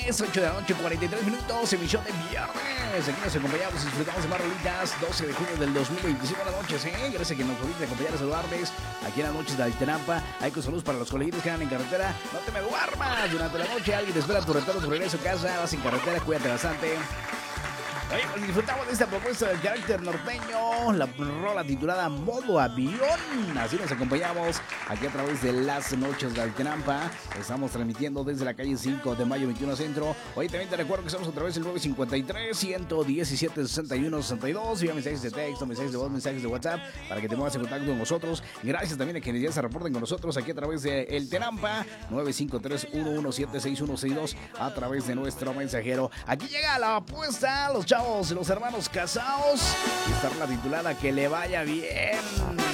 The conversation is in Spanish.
Es 8 de la noche, 43 minutos, emisión de viernes. Aquí nos acompañamos y disfrutamos de más rolitas. 12 de junio del 2025. Buenas noches, Gracias a que nos permiten acompañar a saludarles aquí en las noches de Altenampa. Hay con saludos para los coleguitos que andan en carretera. No te me duermas durante la noche. Alguien te espera tu retorno, tu regreso a casa. Vas en carretera, cuídate bastante. Oye, pues disfrutamos de esta propuesta del carácter norteño, la rola titulada Modo Avión. Así nos acompañamos aquí a través de las noches de Altenampa. Estamos transmitiendo desde la calle 5 de mayo 21 Centro. Hoy también te recuerdo que estamos a través del 953-117-6162. Vía mensajes de texto, mensajes de voz, mensajes de WhatsApp para que te pongas en contacto con nosotros. Gracias también a quienes ya se reporten con nosotros aquí a través de El Tenampa 953-117-6162 a través de nuestro mensajero. Aquí llega la apuesta, los chavos, los hermanos casados. Y esta rola titulada Que le vaya bien.